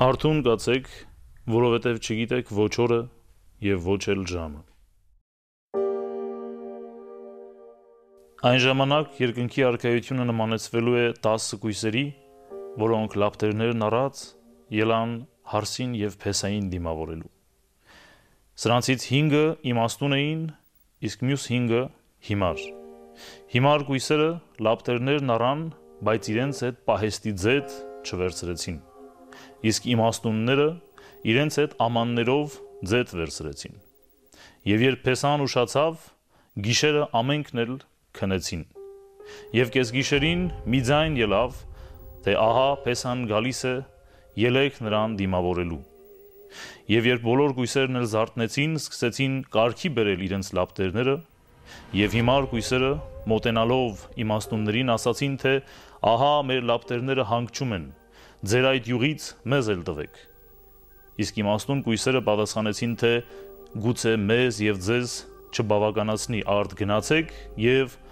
Արթուն կացեք, որովհետև չգիտեք ոչ օրը և ոչ էլ ժամը։ Այն ժամանակ երկնքի արքայությունը նմանեցվելու է 10 կույսերի, որոնք լապտերներն առած ելան հարսին և փեսային դիմավորելու։ Սրանցից 5-ը իմաստուն էին, իսկ մյուս 5-ը հիմար։ Հիմար կույսերը լապտերներն առան, բայց իրենց հետ պահեստի ձետ չվերցրեցին, իսկ իմաստունները իրենց հետ ամաններով ձետ վերցրեցին։ Եվ երբ փեսան ուշացավ, գիշերը ամենքն էլ քնեցին։ Եվ կեսգիշերին մի ձայն ելավ, թե ահա փեսան գալիս է, ելեք նրան դիմավորելու։ Եվ երբ բոլոր կույսերն էլ զարթնեցին, սկսեցին կարգի բերել իրենց լապտերները, եւ հիմար կույսերը մոտենալով իմաստուններին ասացին, թե ահա մեր լապտերները հանգչում են, ձեր այդ յուղից մեզ էլ տվեք։ Իսկ իմաստուն կույսերը պատասխանեցին, թե գուցե մեզ եւ ձեզ չբավականացնի, արդ գնացեք եւ